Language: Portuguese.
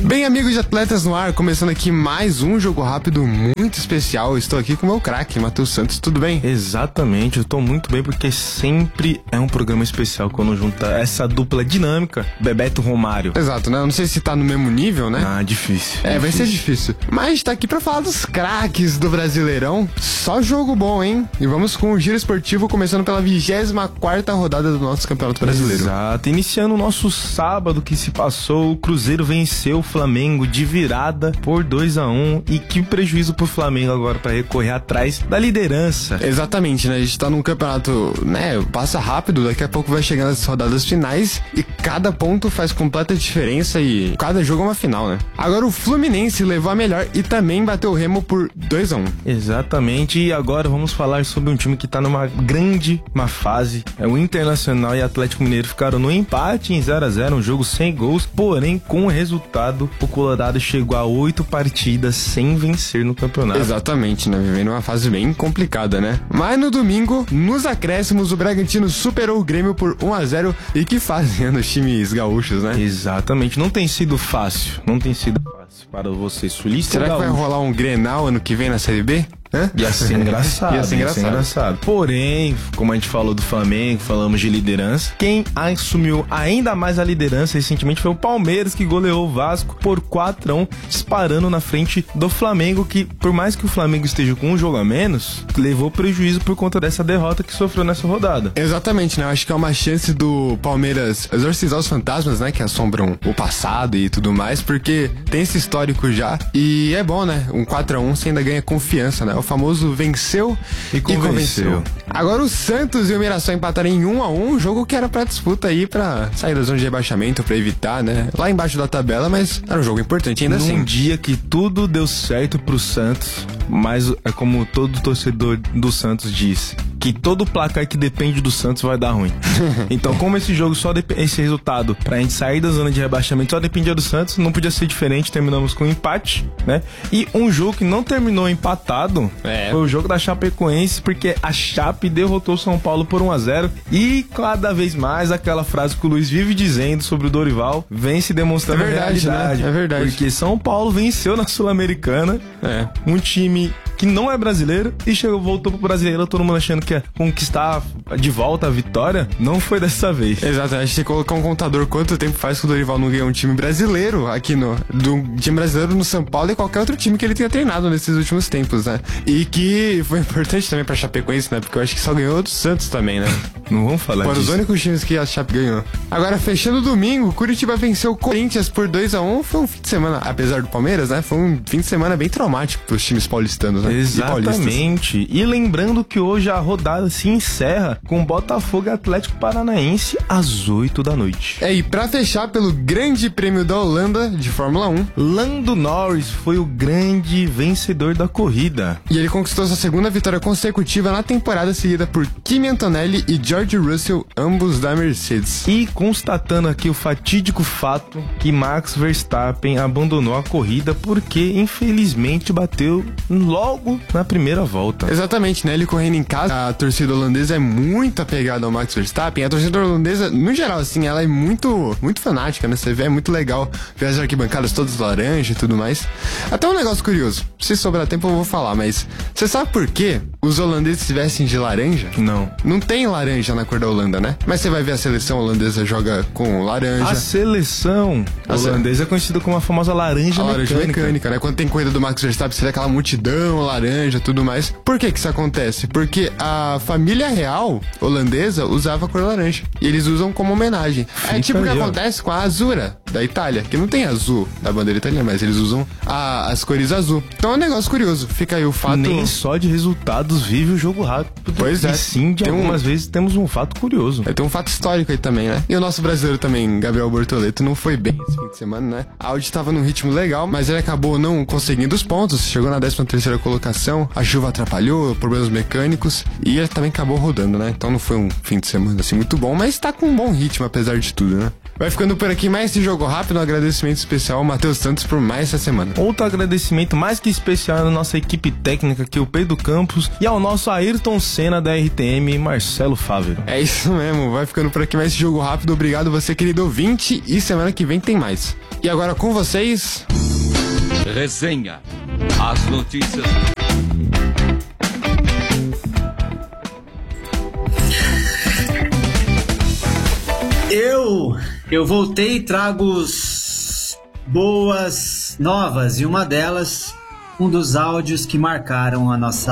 Bem, amigos de Atletas no Ar, começando aqui mais um jogo rápido muito especial. Eu estou aqui com o meu craque, Matheus Santos, tudo bem? Exatamente, eu tô muito bem porque sempre é um programa especial quando junta essa dupla dinâmica, Bebeto Romário. Exato, né? Eu não sei se tá no mesmo nível, né? Ah, difícil. Vai ser difícil. Mas tá aqui pra falar dos craques do Brasileirão. Só jogo bom, hein? E vamos com o Giro Esportivo, começando pela 24ª rodada do nosso Campeonato Brasileiro. Exato, iniciando o nosso sábado que se passou, o Cruzeiro venceu o Flamengo de virada por 2-1. E que prejuízo pro Flamengo agora pra recorrer atrás da liderança. Exatamente, né? A gente tá num campeonato, né? Passa rápido, daqui a pouco vai chegando as rodadas finais e cada ponto faz completa diferença e cada jogo é uma final, né? Agora o Fluminense levou a melhor e também bateu o Remo por 2-1. Exatamente, e agora vamos falar sobre um time que tá numa grande fase. O Internacional e Atlético Mineiro ficaram no empate em 0-0, um jogo sem gols, porém com o resultado, o Colorado chegou a 8 partidas sem vencer no campeonato. Exatamente, né? Vivendo uma fase bem complicada, né? Mas no domingo, nos acréscimos, o Bragantino superou o Grêmio por 1-0 e que fazem os times gaúchos, né? Exatamente, não tem sido fácil para você sulista. Será que vai rolar um Grenal ano que vem na Série B? Ia ser engraçado. Ia ser engraçado. Porém, como a gente falou do Flamengo, falamos de liderança, quem assumiu ainda mais a liderança recentemente foi o Palmeiras, que goleou o Vasco por 4-1, disparando na frente do Flamengo, que por mais que o Flamengo esteja com um jogo a menos, levou prejuízo por conta dessa derrota que sofreu nessa rodada. Exatamente, né? Eu acho que é uma chance do Palmeiras exorcizar os fantasmas, né? Que assombram o passado e tudo mais, porque tem esse histórico já e é bom, né? Um 4-1 você ainda ganha confiança, né? O famoso venceu e convenceu. Agora o Santos e o Mirassol empataram em 1-1, jogo que era pra disputa aí pra sair da zona de rebaixamento, pra evitar, né? Lá embaixo da tabela, mas era um jogo importante ainda assim. Num dia que tudo deu certo pro Santos, mas é como todo torcedor do Santos diz, que todo placar que depende do Santos vai dar ruim. Então, como esse jogo esse resultado pra gente sair da zona de rebaixamento só dependia do Santos, não podia ser diferente, terminamos com um empate, né? E um jogo que não terminou empatado foi o jogo da Chapecoense, porque a Chape derrotou o São Paulo por 1-0 e cada vez mais aquela frase que o Luiz vive dizendo sobre o Dorival vem se demonstrando realidade. Né? É verdade. Porque São Paulo venceu na Sul-Americana, um time que não é brasileiro e voltou pro brasileiro, todo mundo achando que ia conquistar de volta a vitória. Não foi dessa vez. Exato, a gente tem que colocar um contador quanto tempo faz que o Dorival não ganha um time brasileiro aqui do time brasileiro no São Paulo e qualquer outro time que ele tenha treinado nesses últimos tempos, né? E que foi importante também pra Chapecoense, né? Porque eu acho que só ganhou do Santos também, né? Não vamos falar disso. Foram os únicos times que a Chape ganhou. Agora, fechando o domingo, Curitiba venceu o Corinthians por 2-1. Foi um fim de semana, apesar do Palmeiras, né? Foi um fim de semana bem traumático pros times paulistanos, né? Exatamente. E lembrando que hoje a rodada se encerra com Botafogo e Atlético Paranaense às 8 da noite. E pra fechar pelo Grande Prêmio da Holanda de Fórmula 1, Lando Norris foi o grande vencedor da corrida. E ele conquistou sua segunda vitória consecutiva na temporada, seguida por Kimi Antonelli e George Russell, ambos da Mercedes. E constatando aqui o fatídico fato que Max Verstappen abandonou a corrida porque infelizmente bateu logo na primeira volta. Exatamente, né? Ele correndo em casa, a torcida holandesa é muito apegada ao Max Verstappen. A torcida holandesa, no geral, assim, ela é muito fanática, né? Você vê, é muito legal ver as arquibancadas todas laranja e tudo mais. Até um negócio curioso, se sobrar tempo eu vou falar, mas você sabe por que os holandeses se vestem de laranja? Não. Não tem laranja na cor da Holanda, né? Mas você vai ver a seleção holandesa joga com laranja. A seleção holandesa é conhecida como a famosa laranja mecânica, né? Quando tem corrida do Max Verstappen, você vê aquela multidão laranja, tudo mais. Por que isso acontece? Porque a família real holandesa usava a cor laranja. E eles usam como homenagem. É tipo o que acontece com a Azura da Itália, que não tem azul da bandeira italiana, mas eles usam as cores azul. Então é um negócio curioso. Fica aí o fato... Nem só de resultados vive o jogo rápido. Pois é. E sim, de algumas vezes temos um fato curioso. Tem um fato histórico aí também, né? E o nosso brasileiro também, Gabriel Bortoleto, não foi bem esse fim de semana, né? A Audi tava num ritmo legal, mas ele acabou não conseguindo os pontos. Chegou na 13ª colocação, a chuva atrapalhou, problemas mecânicos, e ele também acabou rodando, né? Então não foi um fim de semana assim muito bom, mas tá com um bom ritmo apesar de tudo, né? Vai ficando por aqui mais esse Jogo Rápido. Um agradecimento especial ao Matheus Santos por mais essa semana. Outro agradecimento mais que especial à nossa equipe técnica, que é o Pedro Campos, e ao nosso Ayrton Senna da RTM, Marcelo Fávero. É isso mesmo, vai ficando por aqui mais esse Jogo Rápido. Obrigado você, querido ouvinte, e semana que vem tem mais. E agora com vocês... Resenha. As notícias... Eu voltei e trago boas novas, e uma delas, um dos áudios que marcaram a nossa